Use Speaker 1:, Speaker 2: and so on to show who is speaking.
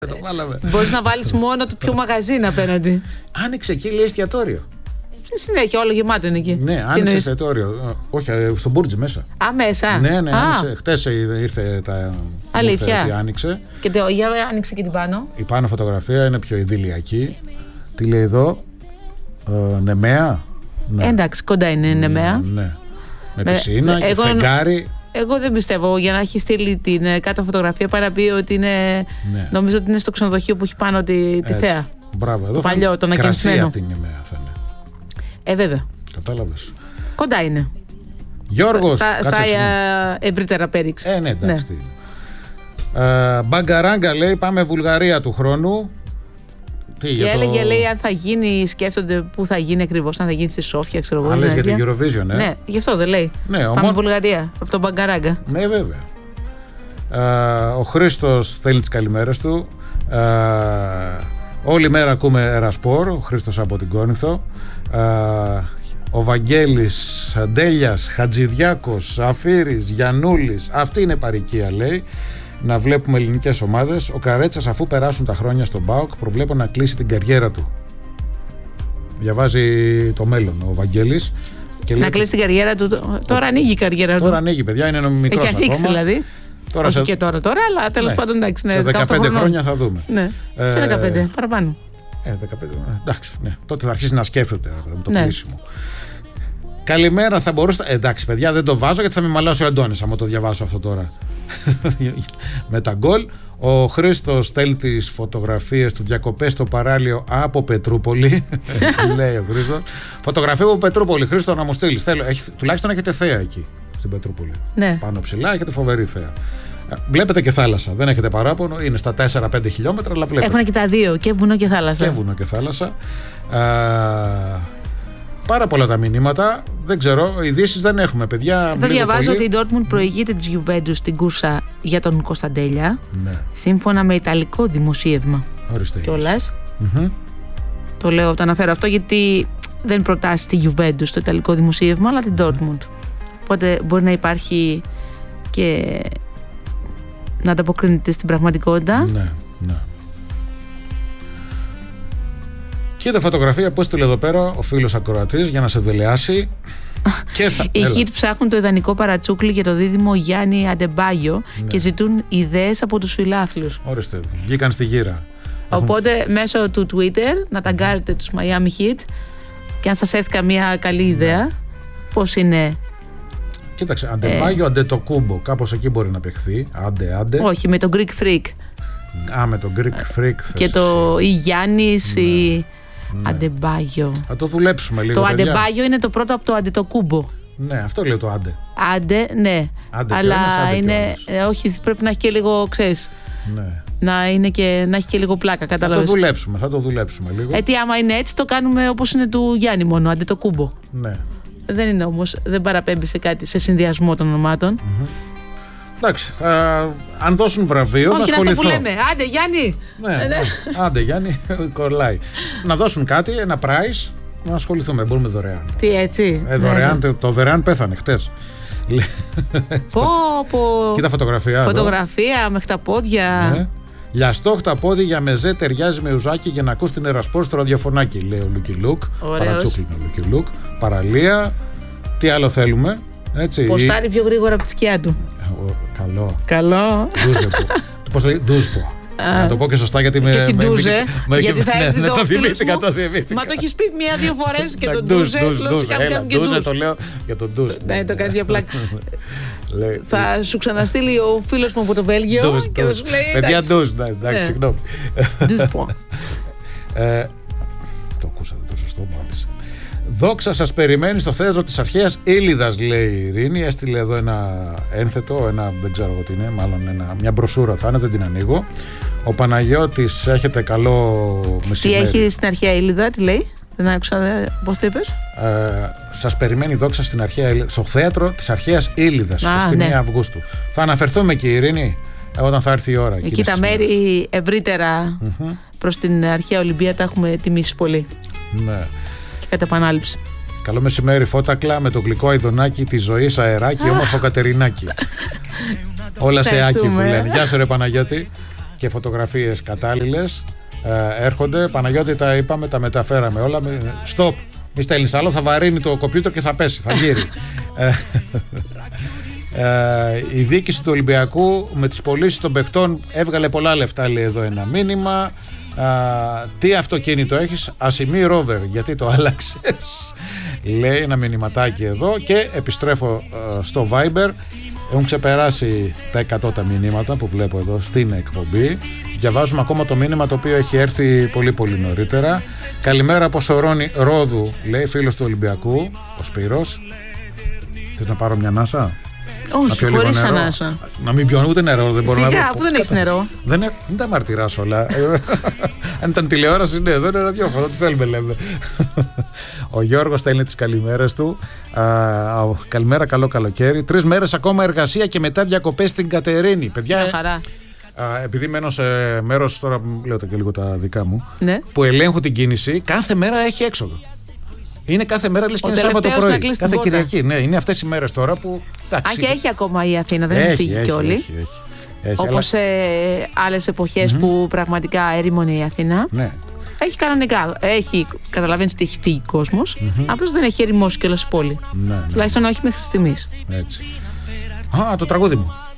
Speaker 1: Το βάλαμε.
Speaker 2: Μπορείς να βάλεις μόνο το πιο μαγαζίν απέναντι.
Speaker 1: Άνοιξε εκεί, λέει, εστιατόριο.
Speaker 2: Συνέχεια, όλο γεμάτο είναι εκεί.
Speaker 1: Ναι, άνοιξε εστιατόριο. Όχι, στο Μπούρτζ μέσα.
Speaker 2: Α, μέσα.
Speaker 1: Ναι, άνοιξε. Χτες ήρθε τα.
Speaker 2: Αλήθεια.
Speaker 1: Ότι άνοιξε.
Speaker 2: Και για άνοιξε και την πάνω.
Speaker 1: Η πάνω φωτογραφία είναι πιο ιδηλιακή. Τι λέει εδώ, Νεμαία.
Speaker 2: Ναι. Εντάξει, κοντά είναι η Νεμαία.
Speaker 1: Ναι. Με πισίνα και φεγγάρι.
Speaker 2: Εγώ δεν πιστεύω για να έχει στείλει την κάτω φωτογραφία πάει να πει ότι είναι. Ναι. Νομίζω ότι είναι στο ξενοδοχείο που έχει πάνω τη θέα.
Speaker 1: Μπράβο, εδώ
Speaker 2: το παλιό, τον
Speaker 1: ακινημένο. Κρασία την Νεμαία θα είναι.
Speaker 2: Βέβαια.
Speaker 1: Κατάλαβες.
Speaker 2: Κοντά είναι.
Speaker 1: Γιώργος.
Speaker 2: Στα ευρύτερα πέριξ.
Speaker 1: Ναι, εντάξει. Ναι. Μπαγκαράγκα λέει, πάμε Βουλγαρία του χρόνου.
Speaker 2: Και έλεγε, λέει, αν θα γίνει, σκέφτονται πού θα γίνει ακριβώς, αν θα γίνει στη Σόφια, ξέρω εγώ.
Speaker 1: Αν λες για την Eurovision,
Speaker 2: Ναι, γι' αυτό δεν λέει.
Speaker 1: Ναι,
Speaker 2: πάμε Βουλγαρία, από τον Μπαγκαράγκα.
Speaker 1: Ναι, βέβαια. Ο Χρήστος θέλει τις καλημέρες του. Όλη μέρα ακούμε Ερασπορ, ο Χρήστος από την Κόνηθο. Ο Βαγγέλης, Αντέλιας, Χατζηδιάκος, Σαφύρης, Γιαννούλης. Αυτή είναι παροικία, λέει. Να βλέπουμε ελληνικές ομάδες. Ο Καρέτσας, αφού περάσουν τα χρόνια στον ΠΑΟΚ, προβλέπω να κλείσει την καριέρα του. Διαβάζει το μέλλον ο Βαγγέλης.
Speaker 2: Και να κλείσει την καριέρα του. Τώρα ανοίγει η καριέρα του.
Speaker 1: Τώρα ανοίγει, παιδιά, είναι μικρός
Speaker 2: ακόμα. Έχει ανοίξει δηλαδή.
Speaker 1: Τώρα
Speaker 2: όχι και τώρα, αλλά τέλος πάντων εντάξει.
Speaker 1: Σε 15 χρόνια θα δούμε.
Speaker 2: Ναι. Και 15, παραπάνω.
Speaker 1: 15, εντάξει, ναι. Τότε θα αρχίσει να σκέφτεται το κλείσιμο. Καλημέρα, θα μπορούσα. Εντάξει, παιδιά, δεν το βάζω γιατί θα με μαλάσει ο Αντώνης άμα το διαβάσω αυτό τώρα. Με τα γκολ. Ο Χρήστος στέλνει τις φωτογραφίες του διακοπές στο παράλιο από Πετρούπολη. Λέει ο Χρήστος. Φωτογραφία από Πετρούπολη. Χρήστο, να μου στείλεις. Τουλάχιστον έχετε θέα εκεί στην Πετρούπολη.
Speaker 2: Ναι.
Speaker 1: Πάνω ψηλά έχετε φοβερή θέα. Βλέπετε και θάλασσα. Δεν έχετε παράπονο. Είναι στα 4-5 χιλιόμετρα, αλλά βλέπετε.
Speaker 2: Έχουν και τα δύο, και βουνό και θάλασσα.
Speaker 1: Και βουνό και θάλασσα. Πάρα πολλά τα μηνύματα. Δεν ξέρω, ειδήσεις δεν έχουμε, παιδιά.
Speaker 2: Θα διαβάζω ότι η Dortmund προηγείται της Juventus στην κούρσα για τον Κωνσταντέλια.
Speaker 1: Ναι.
Speaker 2: Σύμφωνα με ιταλικό δημοσίευμα.
Speaker 1: Ορίστε.
Speaker 2: Κιόλας. Το λέω, το αναφέρω αυτό γιατί δεν προτάσει τη Juventus στο ιταλικό δημοσίευμα, αλλά την Dortmund. Οπότε μπορεί να υπάρχει και να ανταποκρίνεται στην πραγματικότητα.
Speaker 1: Ναι, ναι. Κοίτα φωτογραφία που έστειλε εδώ πέρα ο φίλος ακροατής για να σε δελεάσει.
Speaker 2: Οι Χιτ ψάχνουν το ιδανικό παρατσούκλι για το δίδυμο Γιάννη Αντεμπάγιο και ζητούν ιδέες από τους φιλάθλους.
Speaker 1: Ορίστε, βγήκαν στη γύρα.
Speaker 2: Οπότε μέσω του Twitter να ταγκάρετε τους Miami Heat και αν σας έρθει καμία καλή ιδέα, πώς είναι.
Speaker 1: Κοίταξε, Αντεμπάγιο, Αντετοκούμπο, κάπως εκεί μπορεί να παιχθεί. Άντε.
Speaker 2: Όχι, με τον Greek Freak.
Speaker 1: Με τον Greek Freak.
Speaker 2: Και το ή Γιάννης ή Αντεμπάγιο.
Speaker 1: Θα το δουλέψουμε λίγο.
Speaker 2: Το Αντεμπάγιο είναι το πρώτο από το Αντετοκούμπο.
Speaker 1: Ναι, αυτό λέει το άντε.
Speaker 2: Άντε, ναι. Αλλά είναι. Όχι, πρέπει να έχει και λίγο, ξέρεις.
Speaker 1: Ναι.
Speaker 2: Να έχει και λίγο πλάκα, κατάλαβες.
Speaker 1: Θα το δουλέψουμε λίγο.
Speaker 2: Τι άμα είναι έτσι, το κάνουμε όπως είναι του Γιάννη μόνο, Αντετοκούμπο.
Speaker 1: Ναι.
Speaker 2: Δεν είναι όμως, δεν παραπέμπει σε κάτι, σε συνδυασμό των ονομάτων.
Speaker 1: Εντάξει, αν δώσουν βραβείο θα ασχοληθώ.
Speaker 2: Όχι, αυτό που λέμε, άντε Γιάννη.
Speaker 1: Ναι. Άντε Γιάννη, κολλάει. Να δώσουν κάτι, ένα prize, να ασχοληθούμε, μπορούμε δωρεάν.
Speaker 2: Τι έτσι.
Speaker 1: Δωρεάν, το δωρεάν πέθανε χτες. Κοίτα φωτογραφία.
Speaker 2: Φωτογραφία μέχρι τα πόδια.
Speaker 1: Ναι. Λιαστό χταπόδι για μεζέ ταιριάζει με ουζάκι για να ακούς την Ερασπορ στο ραδιοφωνάκι, λέει ο Λούκι Λουκ. Παρατσούκλι είναι ο Λούκι Λουκ. Παραλία. Τι άλλο θέλουμε.
Speaker 2: Ποστάρει πιο γρήγορα από τη σκιά του. Καλό.
Speaker 1: Πώς λέει, ντούσπο. Να το πω και σωστά γιατί με.
Speaker 2: Και όχι ντούζε. Γιατί θα έρθει
Speaker 1: το θυμήθηκα.
Speaker 2: Μα το έχεις πει μία-δύο φορές και τον ντούζε.
Speaker 1: Ντούζε το λέω για τον ντούζ.
Speaker 2: Ναι, το κάνει για πλάκα. Θα σου ξαναστείλει ο φίλος μου από το Βέλγιο και θα σου λέει.
Speaker 1: Παιδιά ντούζ, εντάξει, συγγνώμη.
Speaker 2: Ντούσπο.
Speaker 1: Το ακούσατε το σωστό, μάλιστα. Δόξα σας περιμένει στο θέατρο της Αρχαίας Ήλιδας, λέει η Ειρήνη. Έστειλε εδώ ένα ένθετο, δεν ξέρω εγώ τι είναι, μάλλον μια μπροσούρα θα είναι, δεν την ανοίγω. Ο Παναγιώτης, έχετε καλό μεσημέρι.
Speaker 2: Τι έχει στην Αρχαία Ήλιδα, τι λέει, δεν άκουσα, πώς το είπες.
Speaker 1: Σας περιμένει Δόξα στο θέατρο της Αρχαίας Ήλιδας, 21 Αυγούστου. Θα αναφερθούμε και η Ειρήνη όταν θα έρθει η ώρα.
Speaker 2: Εκεί τα μέρη ευρύτερα προς την Αρχαία Ολυμπία τα έχουμε τιμήσει πολύ.
Speaker 1: Ναι.
Speaker 2: Κατά επανάληψη.
Speaker 1: Καλό μεσημέρι, Φώτακλα, με το γλυκό αηδονάκι τη ζωή αεράκι, όμορφο Κατερινάκι. Όλα σε άκι που λένε. Γεια σου, ρε Παναγιώτη. και φωτογραφίες κατάλληλες έρχονται. Παναγιώτη, τα είπαμε, τα μεταφέραμε όλα. Stop, μη στέλνεις άλλο, θα βαρύνει το κομπιούτερ και θα πέσει, θα γύρει. Η διοίκηση του Ολυμπιακού με τις πωλήσεις των παιχτών έβγαλε πολλά λεφτά, λέει εδώ ένα μήνυμα. Τι αυτοκίνητο έχεις? Ασημί Rover, γιατί το άλλαξες? Λέει ένα μηνυματάκι εδώ. Και επιστρέφω στο Viber. Έχουν ξεπεράσει τα 100 τα μηνύματα που βλέπω εδώ στην εκπομπή. Διαβάζουμε ακόμα το μήνυμα το οποίο έχει έρθει πολύ πολύ νωρίτερα. Καλημέρα από Σορώνη Ρόδου, λέει φίλος του Ολυμπιακού, ο Σπύρος. Θες να πάρω μια ανάσα?
Speaker 2: Όχι, χωρίς ανάσα.
Speaker 1: Να μην πιω ούτε νερό, δεν μπορώ να.
Speaker 2: Σιγά, αφού δεν έχεις νερό.
Speaker 1: Δεν τα μαρτυράς όλα. Αν ήταν τηλεόραση, ναι, εδώ είναι ραδιόφωνο, τι θέλουμε, λέμε. Ο Γιώργος στέλνει τις καλημέρες του. Καλημέρα, καλό καλοκαίρι. 3 μέρες ακόμα εργασία και μετά διακοπές στην Κατερίνη. Παιδιά,
Speaker 2: χαρά.
Speaker 1: Επειδή μένω σε μέρος, τώρα λέω και λίγο τα δικά μου,
Speaker 2: ναι,
Speaker 1: που ελέγχω την κίνηση, κάθε μέρα έχει έξοδο. Είναι κάθε μέρα, λες και είναι Σάββατο πρωί. Κάθε Κυριακή. Ναι, είναι αυτές οι μέρες τώρα που.
Speaker 2: Εντάξει, και έχει ακόμα η Αθήνα, δεν έχει φύγει κι όλοι. Όπως σε άλλες εποχές που πραγματικά έρημονε η Αθήνα.
Speaker 1: Ναι.
Speaker 2: Έχει κανονικά. Καταλαβαίνεις ότι έχει φύγει κόσμος. Απλώς δεν έχει ερημώσει κιόλας η πόλη.
Speaker 1: Ναι.
Speaker 2: Τουλάχιστον όχι μέχρι στιγμής.
Speaker 1: Έτσι. Το τραγούδι μου.